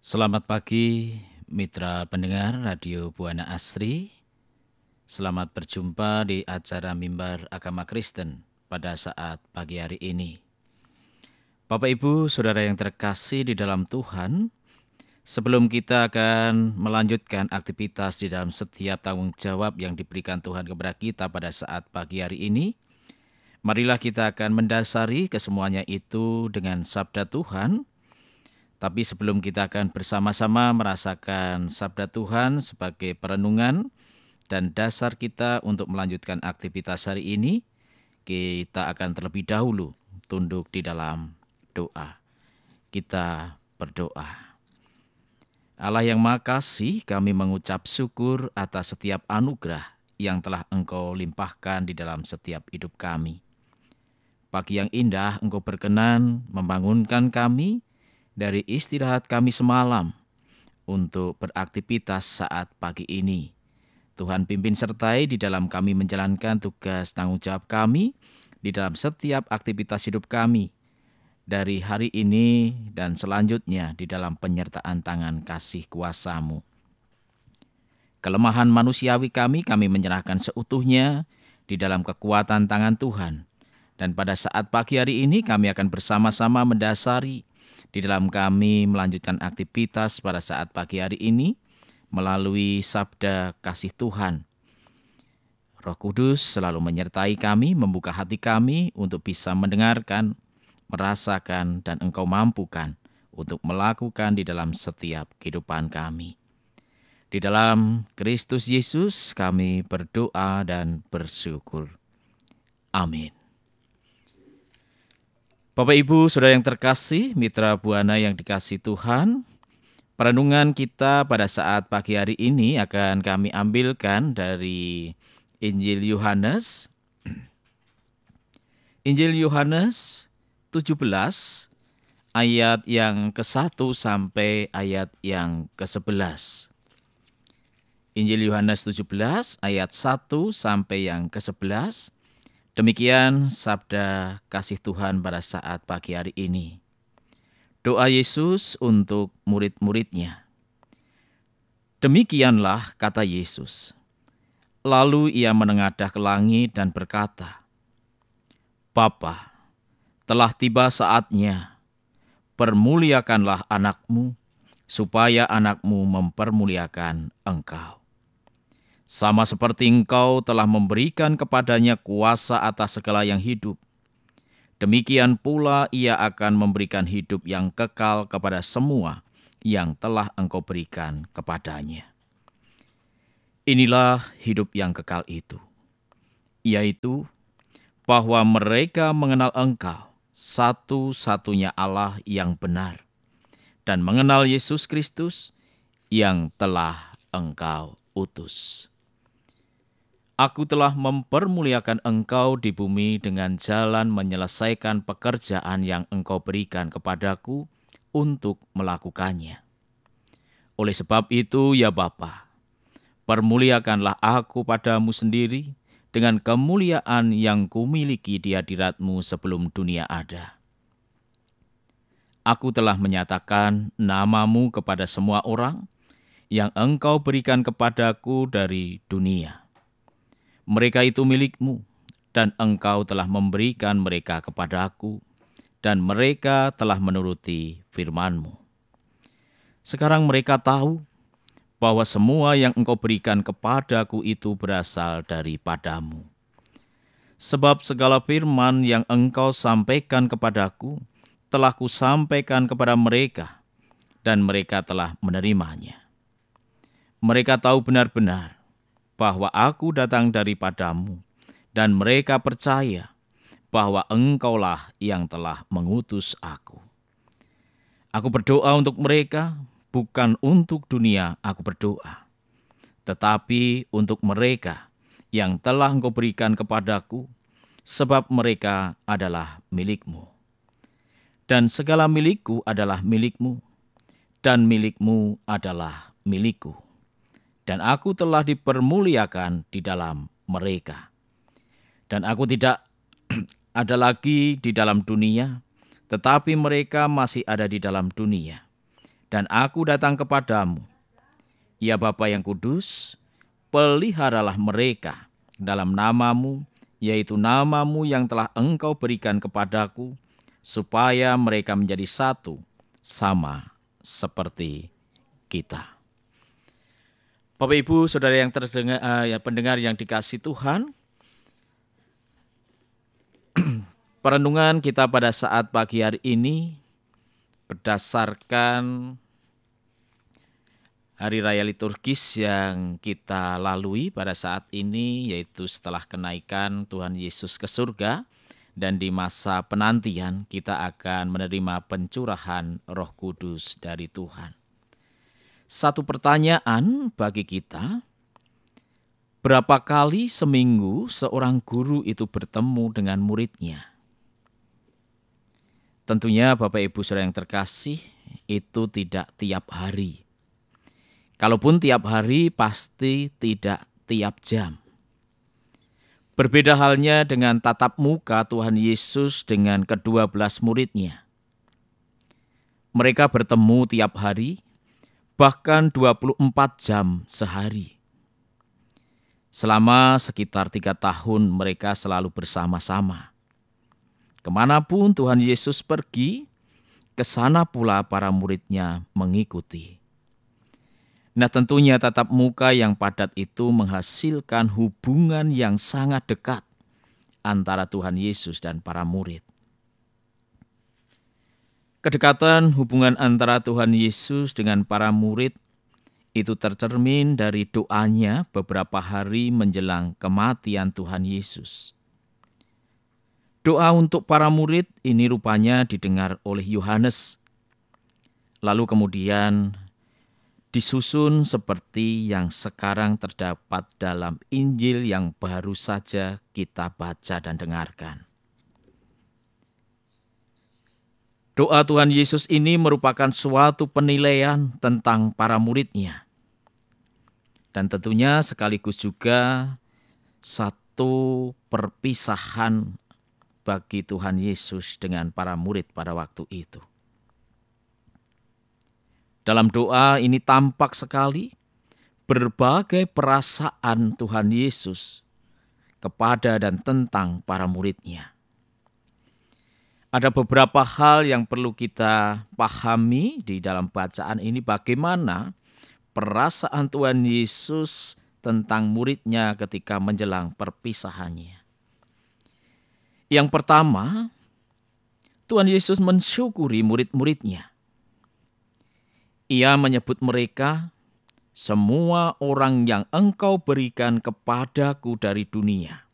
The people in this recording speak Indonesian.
Selamat pagi, mitra pendengar Radio Buana Asri. Selamat berjumpa di acara Mimbar Agama Kristen pada saat pagi hari ini. Bapak Ibu, Saudara yang terkasih di dalam Tuhan, sebelum kita akan melanjutkan aktivitas di dalam setiap tanggung jawab yang diberikan Tuhan kepada kita pada saat pagi hari ini, marilah kita akan mendasari kesemuanya itu dengan sabda Tuhan. Tapi sebelum kita akan bersama-sama merasakan sabda Tuhan sebagai perenungan dan dasar kita untuk melanjutkan aktivitas hari ini, kita akan terlebih dahulu tunduk di dalam doa. Kita berdoa. Allah yang Maha Kasih, kami mengucap syukur atas setiap anugerah yang telah Engkau limpahkan di dalam setiap hidup kami. Pagi yang indah Engkau berkenan membangunkan kami dari istirahat kami semalam untuk beraktivitas saat pagi ini. Tuhan pimpin sertai di dalam kami menjalankan tugas tanggung jawab kami di dalam setiap aktivitas hidup kami dari hari ini dan selanjutnya di dalam penyertaan tangan kasih kuasa-Mu. Kelemahan manusiawi kami menyerahkan seutuhnya di dalam kekuatan tangan Tuhan. Dan pada saat pagi hari ini kami akan bersama-sama mendasari di dalam kami melanjutkan aktivitas pada saat pagi hari ini melalui sabda kasih Tuhan. Roh Kudus selalu menyertai kami, membuka hati kami untuk bisa mendengarkan, merasakan, dan Engkau mampukan untuk melakukan di dalam setiap kehidupan kami. Di dalam Kristus Yesus kami berdoa dan bersyukur. Amin. Bapak Ibu, Saudara yang terkasih, mitra Buana yang dikasihi Tuhan, perenungan kita pada saat pagi hari ini akan kami ambilkan dari Injil Yohanes. Injil Yohanes 17 ayat yang ke-1 sampai ayat yang ke-11. Injil Yohanes 17 ayat 1 sampai yang ke-11. Demikian sabda kasih Tuhan pada saat pagi hari ini. Doa Yesus untuk murid-muridnya. Demikianlah kata Yesus. Lalu ia menengadah ke langit dan berkata, Bapa, telah tiba saatnya, permuliakanlah anakmu, supaya anakmu mempermuliakan engkau. Sama seperti engkau telah memberikan kepadanya kuasa atas segala yang hidup, demikian pula ia akan memberikan hidup yang kekal kepada semua yang telah engkau berikan kepadanya. Inilah hidup yang kekal itu, yaitu bahwa mereka mengenal engkau, satu-satunya Allah yang benar, dan mengenal Yesus Kristus yang telah engkau utus. Aku telah mempermuliakan engkau di bumi dengan jalan menyelesaikan pekerjaan yang engkau berikan kepadaku untuk melakukannya. Oleh sebab itu, ya Bapa, permuliakanlah aku padamu sendiri dengan kemuliaan yang kumiliki di hadirat-Mu sebelum dunia ada. Aku telah menyatakan nama-Mu kepada semua orang yang engkau berikan kepadaku dari dunia. Mereka itu milik-Mu, dan engkau telah memberikan mereka kepadaku, dan mereka telah menuruti firman-Mu. Sekarang mereka tahu bahwa semua yang engkau berikan kepadaku itu berasal daripadamu. Sebab segala firman yang engkau sampaikan kepadaku, telah kusampaikan kepada mereka, dan mereka telah menerimanya. Mereka tahu benar-benar bahwa aku datang daripadamu, dan mereka percaya bahwa engkaulah yang telah mengutus aku. Aku berdoa untuk mereka, bukan untuk dunia aku berdoa, tetapi untuk mereka yang telah engkau berikan kepadaku, sebab mereka adalah milik-Mu. Dan segala milikku adalah milik-Mu, dan milik-Mu adalah milikku. Dan aku telah dipermuliakan di dalam mereka. Dan aku tidak ada lagi di dalam dunia, tetapi mereka masih ada di dalam dunia. Dan aku datang kepadamu, ya Bapa yang kudus, peliharalah mereka dalam namamu, yaitu namamu yang telah engkau berikan kepadaku, supaya mereka menjadi satu, sama seperti kita. Bapak Ibu, saudara yang pendengar yang dikasihi Tuhan, perenungan kita pada saat pagi hari ini berdasarkan hari raya liturgis yang kita lalui pada saat ini, yaitu setelah kenaikan Tuhan Yesus ke surga, dan di masa penantian kita akan menerima pencurahan Roh Kudus dari Tuhan. Satu pertanyaan bagi kita, berapa kali seminggu seorang guru itu bertemu dengan muridnya? Tentunya Bapak Ibu Saudara yang terkasih, itu tidak tiap hari. Kalaupun tiap hari, pasti tidak tiap jam. Berbeda halnya dengan tatap muka Tuhan Yesus dengan ke-12 muridnya. Mereka bertemu tiap hari, bahkan 24 jam sehari. Selama sekitar 3 tahun mereka selalu bersama-sama. Kemanapun Tuhan Yesus pergi, ke sana pula para muridnya mengikuti. Nah, tentunya tatap muka yang padat itu menghasilkan hubungan yang sangat dekat antara Tuhan Yesus dan para murid. Kedekatan hubungan antara Tuhan Yesus dengan para murid itu tercermin dari doanya beberapa hari menjelang kematian Tuhan Yesus. Doa untuk para murid ini rupanya didengar oleh Yohanes, lalu kemudian disusun seperti yang sekarang terdapat dalam Injil yang baru saja kita baca dan dengarkan. Doa Tuhan Yesus ini merupakan suatu penilaian tentang para muridnya. Dan tentunya sekaligus juga satu perpisahan bagi Tuhan Yesus dengan para murid pada waktu itu. Dalam doa ini tampak sekali berbagai perasaan Tuhan Yesus kepada dan tentang para muridnya. Ada beberapa hal yang perlu kita pahami di dalam bacaan ini, bagaimana perasaan Tuhan Yesus tentang muridnya ketika menjelang perpisahannya. Yang pertama, Tuhan Yesus mensyukuri murid-muridnya. Ia menyebut mereka, semua orang yang engkau berikan kepadaku dari dunia.